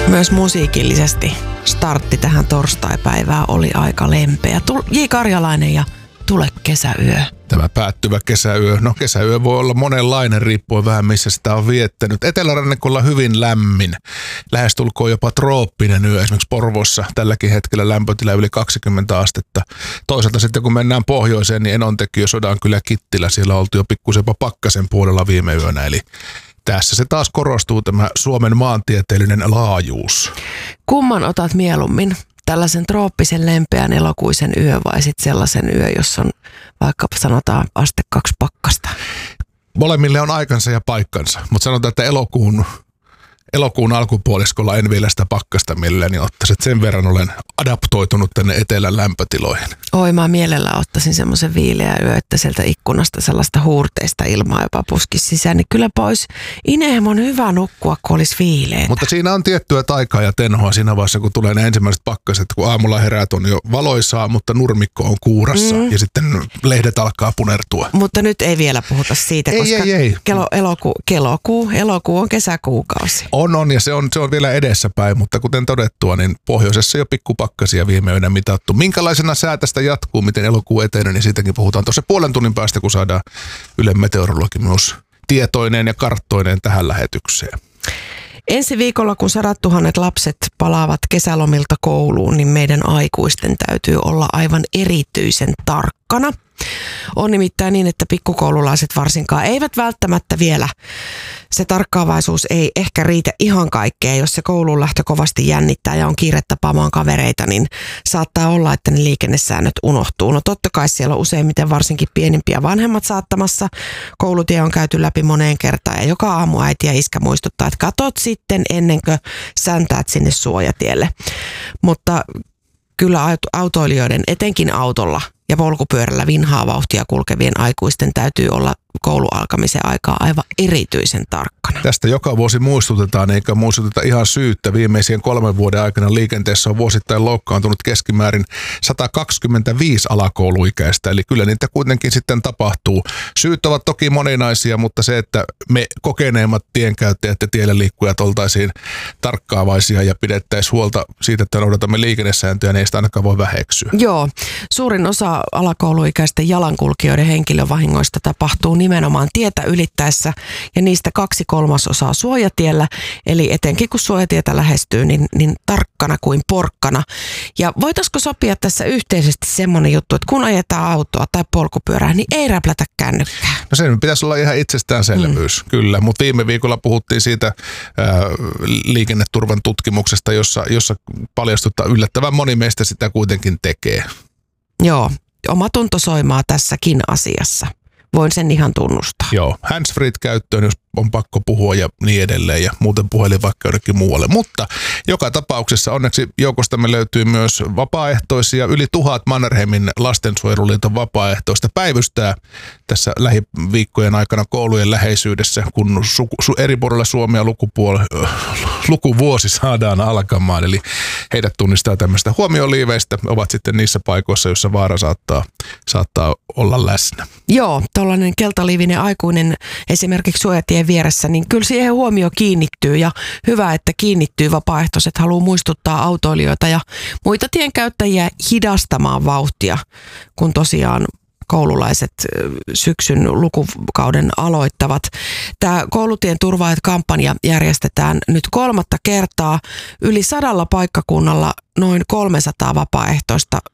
Myös musiikillisesti startti tähän torstaipäivään oli aika lempeä. J. Karjalainen ja Tule kesäyö. Tämä päättyvä kesäyö. No kesäyö voi olla monenlainen riippuen vähän missä sitä on viettänyt. Etelärannikolla hyvin lämmin. Lähestulkoon jopa trooppinen yö. Esimerkiksi Porvoossa tälläkin hetkellä lämpötila yli 20 astetta. Toisaalta sitten kun mennään pohjoiseen, niin Enontekiö, Sodankylä, Kittilä. Siellä oltiin jo pikkusen jopa pakkasen puolella viime yönä. Eli tässä se taas korostuu tämä Suomen maantieteellinen laajuus. Kumman otat mieluummin? Tällaisen trooppisen lempeän elokuisen yö vai sitten sellaisen yö, jossa on vaikka sanotaan aste 2 pakkasta? Molemmille on aikansa ja paikkansa, mutta sanotaan, että elokuun alkupuoliskolla en vielä sitä pakkasta mielelläni ottaisi. Sen verran olen adaptoitunut tänne etelän lämpötiloihin. Oi, mä mielellään ottaisin semmoisen viileä yö, että sieltä ikkunasta sellaista huurteista ilmaa jopa puskisi sisään. Niin kyllä pois inehmon hyvä nukkua, kun olisi viileä. Mutta siinä on tiettyä taikaa ja tenhoa siinä vaiheessa, kun tulee ne ensimmäiset pakkaset. Kun aamulla herät on jo valoisaa, mutta nurmikko on kuurassa ja sitten lehdet alkaa punertua. Mutta nyt ei vielä puhuta siitä, koska ei. Elokuu on kesäkuukausi. On ja se on vielä edessäpäin, mutta kuten todettua, niin pohjoisessa jo pikkupakkasia viime yönä mitattu. Minkälaisena sää tästä jatkuu, miten elokuu etenee, niin siitäkin puhutaan tuossa puolen tunnin päästä, kun saadaan Ylen meteorologi myös tietoineen ja karttoineen tähän lähetykseen. Ensi viikolla, kun 100 000 lapset palaavat kesälomilta kouluun, niin meidän aikuisten täytyy olla aivan erityisen tarkkana. On nimittäin niin, että pikkukoululaiset varsinkaan eivät välttämättä vielä, se tarkkaavaisuus ei ehkä riitä ihan kaikkeen. Jos se kouluun lähtö kovasti jännittää ja on kiire tapaamaan kavereita, niin saattaa olla, että ne liikennesäännöt unohtuu. No totta kai siellä on useimmiten varsinkin pienimpiä vanhemmat saattamassa. Koulutie on käyty läpi moneen kertaan ja joka aamu äiti ja iskä muistuttaa, että katot sitten ennen kuin säntäät sinne suojatielle. Mutta kyllä autoilijoiden, etenkin autolla ja polkupyörällä vinhaa vauhtia kulkevien aikuisten täytyy olla koulualkamisen aikaa aivan erityisen tarkkana. Tästä joka vuosi muistutetaan, eikä muistuteta ihan syyttä. Viimeisien 3 vuoden aikana liikenteessä on vuosittain loukkaantunut keskimäärin 125 alakouluikäistä, eli kyllä niitä kuitenkin sitten tapahtuu. Syyt ovat toki moninaisia, mutta se, että me kokeneemmat tienkäyttäjät ja tiellä liikkujat oltaisiin tarkkaavaisia ja pidettäisiin huolta siitä, että noudatamme liikennesääntöjä, niin ei sitä ainakaan voi väheksyä. Joo, suurin osa alakouluikäisten jalankulkijoiden henkilövahingoista tapahtuu nimenomaan tietä ylittäessä ja niistä 2/3 suojatiellä. Eli etenkin kun suojatietä lähestyy, niin tarkkana kuin porkkana. Ja voitaisiko sopia tässä yhteisesti semmoinen juttu, että kun ajetaan autoa tai polkupyörää, niin ei räplätä kännykkää. No se pitäisi olla ihan itsestäänselvyys, kyllä. Mutta viime viikolla puhuttiin siitä liikenneturvan tutkimuksesta, jossa paljastutaan yllättävän moni meistä sitä kuitenkin tekee. Joo, oma tunto soimaa tässäkin asiassa. Voin sen ihan tunnustaa. Joo, handsfreet käyttöön, jos on pakko puhua ja niin edelleen ja muuten puhelin vaikka jonnekin muualle. Mutta joka tapauksessa onneksi joukostamme löytyy myös vapaaehtoisia. Yli 1000 Mannerheimin lastensuojeluliiton vapaaehtoista päivystää tässä lähiviikkojen aikana koulujen läheisyydessä, kun eri puolilla Suomea lukuvuosi saadaan alkamaan. Eli heidät tunnistaa tämmöistä huomioliiveistä, ovat sitten niissä paikoissa, joissa vaara saattaa olla läsnä. Joo, tuollainen keltaliivinen aikuinen esimerkiksi suojatien vieressä, niin kyllä siihen huomio kiinnittyy ja hyvä, että kiinnittyy. Vapaaehtoiset haluaa muistuttaa autoilijoita ja muita tienkäyttäjiä hidastamaan vauhtia, kun tosiaan koululaiset syksyn lukukauden aloittavat. Tämä Koulutien turvaajat-kampanja järjestetään nyt 3. kertaa. Yli 100 paikkakunnalla noin 300 vapaaehtoista